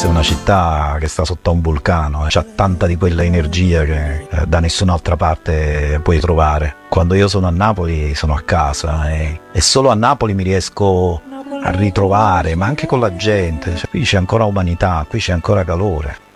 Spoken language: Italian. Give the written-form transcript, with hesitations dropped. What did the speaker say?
questa è una città che sta sotto a un vulcano, c'ha tanta di quella energia che da nessun'altra parte puoi trovare. Quando io sono a Napoli sono a casa e solo a Napoli mi riesco a ritrovare, ma anche con la gente. Cioè, qui c'è ancora umanità, qui c'è ancora calore.